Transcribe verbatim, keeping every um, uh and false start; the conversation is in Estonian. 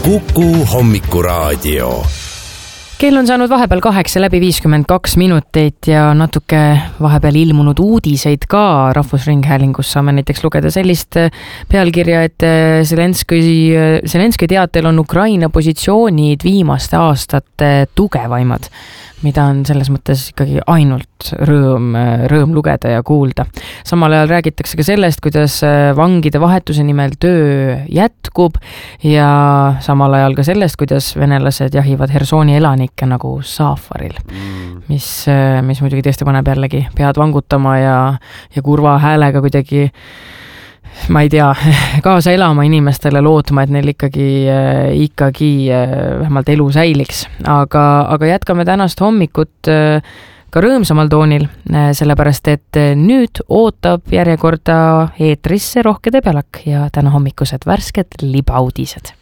Kuku Hommikuraadio. Kell on saanud vahepeal kaheksa läbi viiskümmend kaks minutit ja natuke vahepeal ilmunud uudiseid ka Rahvusringhäälingus. Saame näiteks lugeda sellist pealkirja, et Zelenski, Zelenski teatel on Ukraina positsioonid viimaste aastate tugevaimad, mida on selles mõttes ikkagi ainult rõõm, rõõm lugeda ja kuulda. Samal ajal räägitakse ka sellest, kuidas vangide vahetuse nimel töö jätkub ja samal ajal ka sellest, kuidas venelased jahivad Hersoni elanikke nagu saafaril, mm. mis, mis muidugi tõesti paneb jällegi pead vangutama ja, ja kurva häälega kuidagi ma ei tea, kaasa elama inimestele lootma, et neil ikkagi, ikkagi vähemalt elu säiliks. Aga, aga jätkame tänast hommikut ka rõõmsamal toonil, sellepärast et nüüd ootab järjekorda eetrisse Rohke Debelak ja täna hommikused värsked libauudised.